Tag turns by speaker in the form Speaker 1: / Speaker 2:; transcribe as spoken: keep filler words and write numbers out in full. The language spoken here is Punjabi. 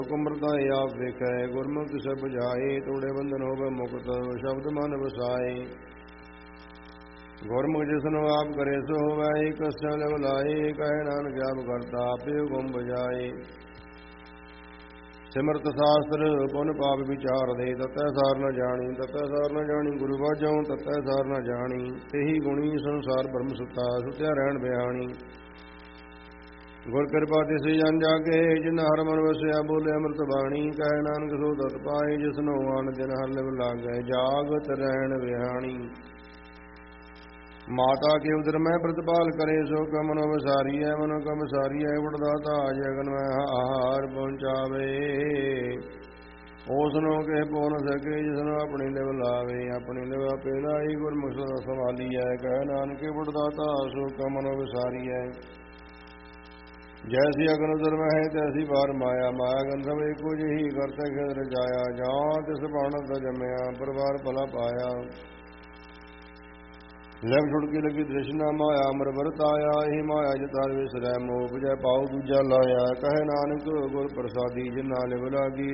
Speaker 1: ਕੁਮਰਤਾਏ ਆਪ ਵੇਖੈ ਗੁਰਮੁਖ ਸਭ ਜਾਏ ਤੋੜੇ ਬੰਧਨ ਹੋਵੇ ਮੁਕਤ ਸ਼ਬਦ ਮਨ ਵਸਾਏ ਗੁਰਮੁਖ ਜਿਸਨੂੰ ਆਪ ਕਰੇ ਸੋ ਹੋਵੈ ਕਸਿਆ ਲਿਵ ਲਾਏ ਕਹੈ ਨਾਨਕ ਆਪ ਕਰਤਾ ਆਪੇ ਹੁਕਮ ਬਜਾਏ ਸਿਮਰਤ ਸ਼ਾਸਤਰ ਪੁਨ ਪਾਪ ਵਿਚਾਰ ਦੇ ਤਤੈ ਸਾਰ ਨ ਜਾਣੀ ਤਤੈ ਸਾਰ ਨ ਜਾਣੀ ਗੁਰੂ ਬਾਝੋਂ ਤਤੈ ਸਾਰ ਨ ਜਾਣੀ ਤੇਹੀ ਗੁਣੀ ਸੰਸਾਰ ਬ੍ਰਹਮ ਸੁਤਾ ਸੁਤਿਆ ਰਹਿਣ ਬਿਆਣੀ ਗੁਰ ਕਿਰਪਾ ਤਿਸੀ ਜਨ ਜਾਗੇ ਜਿਨ ਹਰ ਮਨ ਵਸਿਆ ਬੋਲੇ ਅੰਮ੍ਰਿਤ ਬਾਣੀ ਕਹੈ ਨਾਨਕ ਸੋ ਤਤ ਪਾਏ ਜਿਸਨੂੰ ਆਨ ਦਿਨ ਹਰ ਲਿਵ ਲਾਗੈ ਜਾਗਤ ਰਹਿਣ ਵਿਹਾਣੀ ਮਾਤਾ ਕੇ ਉਦਰ ਮੈਂ ਪ੍ਰਤਪਾਲ ਕਰੇ ਸੋ ਕਮਨੋ ਵਿਸਾਰੀਐ ਮਨੋ ਕਮ ਸਾਰੀਐ ਵਡਦਾਤਾ ਜਗਨ ਮੈਂ ਆਹਾਰ ਪਹੁੰਚਾਵੇ ਉਸ ਨੂੰ ਕੇ ਪੋਨ ਸਕੇ ਜਿਸਨੂੰ ਆਪਣੀ ਲਿਵ ਲਾਵੇ ਆਪਣੀ ਲਿਵ ਆਪੇ ਲਾਈ ਗੁਰਮੁਖ ਸੰਭਾਲੀਐ ਕਹਿ ਨਾਨਕੇ ਵਡਦਾਤਾ ਸੋ ਕਮਨੋ ਵਿਸਾਰੀਐ ਜੈਸੀ ਅਗਨ ਉਦਰ ਮਹਿ ਤੈਸੀ ਬਾਰ ਮਾਇਆ ਮਾਇਆ ਗੰਧਮ ਏਕੋ ਜਿਹੀ ਕਰਤੇ ਖੇਦ ਰਜਾਇਆ ਜਾਂ ਤਿਸ ਬਾਣਤ ਜੰਮਿਆ ਪਰਵਾਰ ਭਲਾ ਪਾਇਆ ਲੈਬ ਛੁੜ ਕੇ ਲੱਗੀ ਦ੍ਰਿਸ਼ਨਾ ਮਾਇਆ ਅਮਰ ਵਰਤ ਆਇਆ ਇਹ ਮਾਇਆ ਜਤਾਰ ਵਿਸਰੈ ਮੋਹ ਬਜੈ ਪਾਉ ਦੂਜਾ ਲਾਇਆ ਕਹੇ ਨਾਨਕ ਗੁਰ ਪ੍ਰਸਾਦੀ ਜਿਨਾ ਲਿਵ ਲਾਗੀ